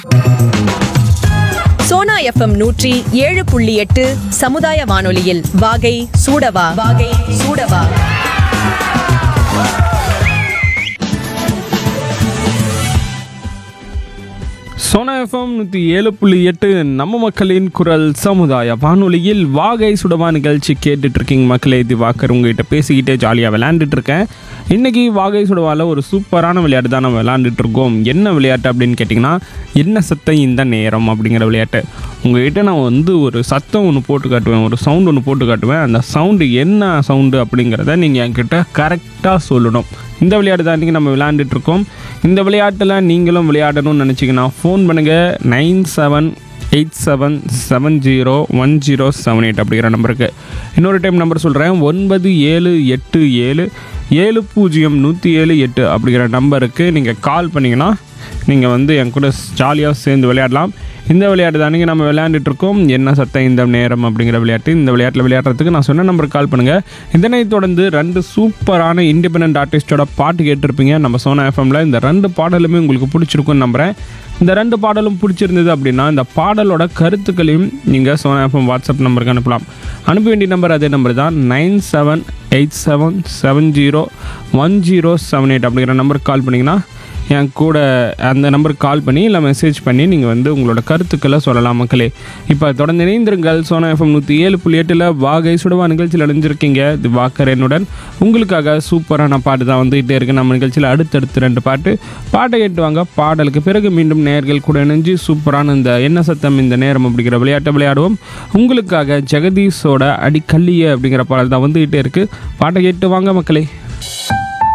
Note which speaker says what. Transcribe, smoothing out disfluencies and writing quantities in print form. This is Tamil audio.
Speaker 1: சோனா எஃப்எம் 107.8 சமுதாய வானொலியில் வாகை சூடவா வாகை சூடவா.
Speaker 2: சோனா எஃப்எம் 107.8 நம்ம மக்களின் குரல் சமுதாய வானொலியில் வாகை சுடவா நிகழ்ச்சி கேட்டுட்டு இருக்கீங்க மக்களே. திவாகர் உங்ககிட்ட பேசிக்கிட்டே ஜாலியாக விளையாண்டுட்டு இருக்கேன். இன்றைக்கி வாகை சுடவாவில் ஒரு சூப்பரான விளையாட்டு தான் நம்ம விளையாண்டுட்டு இருக்கோம். என்ன விளையாட்டு அப்படின்னு கேட்டிங்கன்னா, என்ன சத்தம் இந்த நேரம் அப்படிங்கிற விளையாட்டு. உங்கள்கிட்ட நான் ஒரு சத்தம் ஒன்று போட்டு காட்டுவேன், ஒரு சவுண்டு ஒன்று போட்டு காட்டுவேன். அந்த சவுண்டு என்ன சவுண்டு அப்படிங்கிறத நீங்கள் என்கிட்ட கரெக்டாக சொல்லணும். இந்த விளையாட்டு தான் இன்றைக்கி நம்ம விளையாண்டுட்ருக்கோம். இந்த விளையாட்டில் நீங்களும் விளையாடணும்னு நினச்சிங்கன்னா ஃபோன் பண்ணுங்கள். 9787701078 அப்படிங்கிற நம்பருக்கு. இன்னொரு டைம் நம்பர் சொல்கிறேன், 9787701078 அப்படிங்கிற நம்பருக்கு நீங்கள் கால் பண்ணிங்கன்னா நீங்கள் என் கூட ஜாலியாக சேர்ந்து விளையாடலாம். இந்த விளையாட்டு தானே நம்ம விளையாண்டுட்ருக்கோம், என்ன சத்தம் இந்த நேரம் அப்படிங்கிற விளையாட்டு. இந்த விளையாட்டில் விளையாடுறதுக்கு நான் சொன்ன நம்பருக்கு கால் பண்ணுங்கள். இதனை தொடர்ந்து 2 சூப்பரான இண்டிபெண்டன்ட் ஆர்டிஸ்டோட பாட்டு கேட்டிருப்பீங்க நம்ம சோனா எஃப்எம்மில். இந்த 2 பாடலுமே உங்களுக்கு பிடிச்சிருக்குன்னு நம்புகிறேன். இந்த 2 பாடலும் பிடிச்சிருந்தது அப்படின்னா இந்த பாடலோட கருத்துக்களையும் நீங்கள் சோனா எஃப்எம் வாட்ஸ்அப் நம்பருக்கு அனுப்பலாம். அனுப்ப வேண்டிய நம்பர் அதே நம்பர் தான், 9787701078 அப்படிங்கிற நம்பருக்கு கால் பண்ணிங்கன்னா என் கூட அந்த நம்பருக்கு கால் பண்ணி இல்லை மெசேஜ் பண்ணி நீங்கள் உங்களோட கருத்துக்களை சொல்லலாம் மக்களே. இப்போ தொடர்ந்து இணைந்திருங்கள். சோனா எஃப்எம் 107.8 வாகை சுடவா நிகழ்ச்சியில் அடைஞ்சிருக்கீங்க. திவாகர் என்னுடன் உங்களுக்காக சூப்பரான பாட்டு தான் வந்துகிட்டே இருக்குது. நம்ம நிகழ்ச்சியில் அடுத்தடுத்து 2 பாட்டை கேட்டு வாங்க. பாடலுக்கு பிறகு மீண்டும் நேயர்கள் கூட இணைஞ்சு சூப்பரான இந்த என்ன சத்தம் இந்த நேரம் அப்படிங்கிற விளையாட்டை விளையாடுவோம். உங்களுக்காக ஜெகதீஷோட அடிக்கல்லிய அப்படிங்கிற பாடல் தான் வந்துகிட்டே இருக்குது. பாட்டை கேட்டு வாங்க மக்களே.